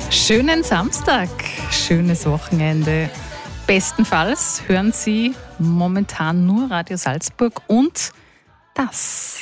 Schönen Samstag, schönes Wochenende. Bestenfalls hören Sie momentan nur Radio Salzburg und das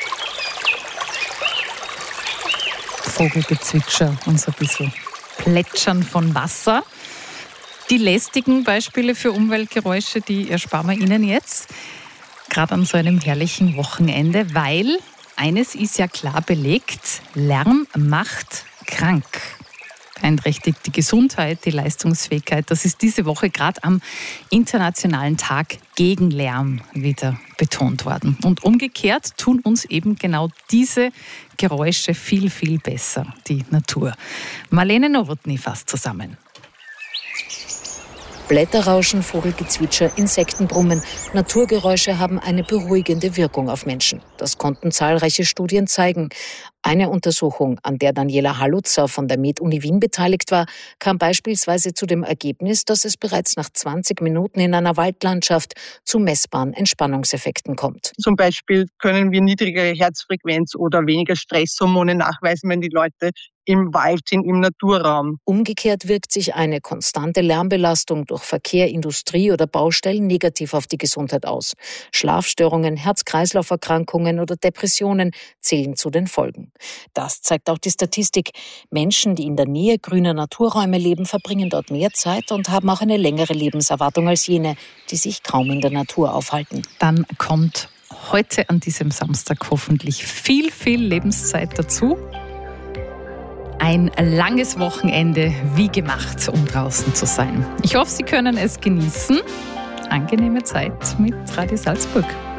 Vogelgezwitscher und so ein bisschen Plätschern von Wasser. Die lästigen Beispiele für Umweltgeräusche, die ersparen wir Ihnen jetzt, gerade an so einem herrlichen Wochenende, weil eines ist ja klar belegt: Lärm macht krank. Beeinträchtigt die Gesundheit, die Leistungsfähigkeit. Das ist diese Woche gerade am Internationalen Tag gegen Lärm wieder betont worden. Und umgekehrt tun uns eben genau diese Geräusche viel, viel besser, die Natur. Marlene Nowotny fasst zusammen. Blätterrauschen, Vogelgezwitscher, Insektenbrummen, Naturgeräusche haben eine beruhigende Wirkung auf Menschen. Das konnten zahlreiche Studien zeigen. Eine Untersuchung, an der Daniela Halutzer von der Med-Uni Wien beteiligt war, kam beispielsweise zu dem Ergebnis, dass es bereits nach 20 Minuten in einer Waldlandschaft zu messbaren Entspannungseffekten kommt. Zum Beispiel können wir niedrigere Herzfrequenz oder weniger Stresshormone nachweisen, wenn die Leute im Wald sind, im Naturraum. Umgekehrt wirkt sich eine konstante Lärmbelastung durch Verkehr, Industrie oder Baustellen negativ auf die Gesundheit aus. Schlafstörungen, Herz-Kreislauf-Erkrankungen oder Depressionen zählen zu den Folgen. Das zeigt auch die Statistik. Menschen, die in der Nähe grüner Naturräume leben, verbringen dort mehr Zeit und haben auch eine längere Lebenserwartung als jene, die sich kaum in der Natur aufhalten. Dann kommt heute an diesem Samstag hoffentlich viel, viel Lebenszeit dazu. Ein langes Wochenende wie gemacht, um draußen zu sein. Ich hoffe, Sie können es genießen. Angenehme Zeit mit Radio Salzburg.